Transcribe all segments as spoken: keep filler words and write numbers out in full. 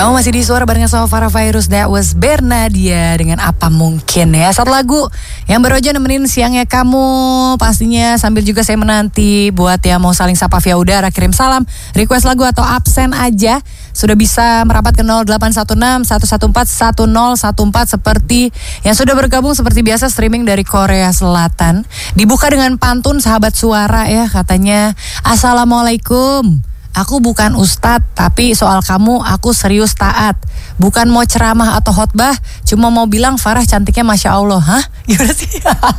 Kamu masih di Suara barengan sama Farah Virus. That was Bernadia dengan Apa Mungkin ya. Satu lagu yang baru aja nemenin siangnya kamu. Pastinya sambil juga saya menanti buat yang mau saling sapa via udara, kirim salam, request lagu atau absen aja. Sudah bisa merapat ke nol delapan satu enam satu satu empat satu nol satu empat seperti yang sudah bergabung seperti biasa streaming dari Korea Selatan. Dibuka dengan pantun sahabat suara ya, katanya Assalamualaikum. Aku bukan ustadz, tapi soal kamu aku serius taat. Bukan mau ceramah atau khotbah, cuma mau bilang Farah cantiknya Masya Allah. Hah? Gimana sih?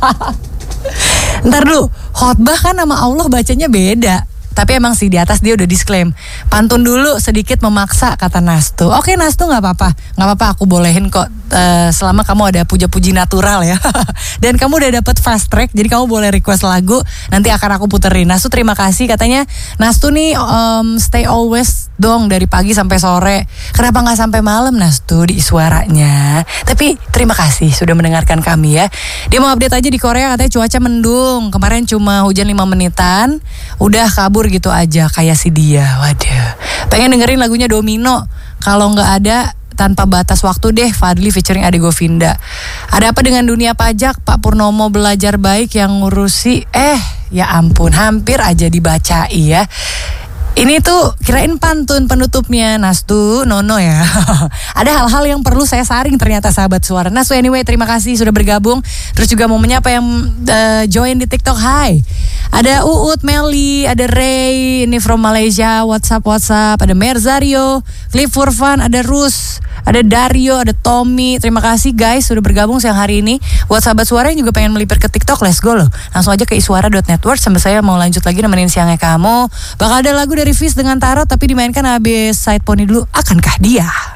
Ntar dulu, khotbah kan nama Allah bacanya beda. Tapi emang sih di atas dia udah disclaim. Pantun dulu sedikit memaksa, kata Nastu. Oke Nastu, gak apa-apa. Gak apa-apa, aku bolehin kok. Uh, selama kamu ada puja-puji natural ya. Dan kamu udah dapet fast track, jadi kamu boleh request lagu. Nanti akan aku puterin. Nastu terima kasih. Katanya Nastu nih um, stay always dong dari pagi sampai sore. Kenapa gak sampai malam Nastu di suaranya? Tapi terima kasih sudah mendengarkan kami ya. Dia mau update aja di Korea, katanya cuaca mendung. Kemarin cuma hujan lima menitan. Udah kabur gitu aja kayak si dia. Waduh, pengen dengerin lagunya Domino. Kalau nggak ada tanpa batas waktu deh, Fadli featuring Ade Govinda. Ada apa dengan dunia pajak? Pak Purnomo belajar baik yang ngurusi. Eh ya ampun, hampir aja dibacai ya. Ini tuh kirain pantun penutupnya. Nastu, Nono ya. Ada hal-hal yang perlu saya saring ternyata sahabat suara. Nastu anyway, terima kasih sudah bergabung. Terus juga mau menyapa yang uh, join di TikTok. Hai. Ada Uut, Meli, ada Ray, ini from Malaysia, WhatsApp, WhatsApp. Ada Merzario, Cliff Furfan, ada Rus, ada Dario, ada Tommy. Terima kasih guys sudah bergabung siang hari ini. Buat sahabat suara yang juga pengen melipir ke TikTok, let's go loh. Langsung aja ke iswara dot network sambil saya mau lanjut lagi nemenin siangnya kamu. Bakal ada lagu dari Fizz dengan Tarot tapi dimainkan habis Side Pony dulu. Akankah dia?